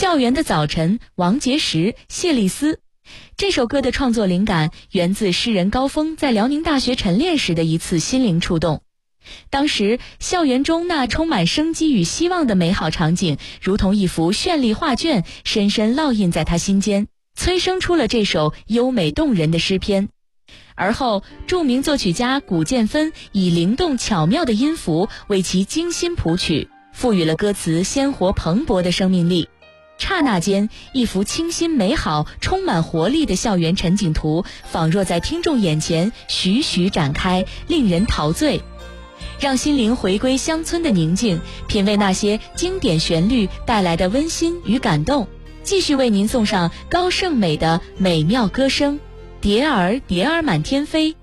校园的早晨，王杰石、谢丽斯。这首歌的创作灵感源自诗人高峰在辽宁大学晨练时的一次心灵触动。当时校园中那充满生机与希望的美好场景，如同一幅绚丽画卷，深深烙印在他心间，催生出了这首优美动人的诗篇。而后著名作曲家古建芬以灵动巧妙的音符为其精心谱曲，赋予了歌词鲜活蓬勃的生命力。刹那间，一幅清新美好充满活力的校园沉景图仿若在听众眼前徐徐展开，令人陶醉。让心灵回归乡村的宁静，品味那些经典旋律带来的温馨与感动。继续为您送上高胜美的美妙歌声，蝶儿蝶儿满天飞，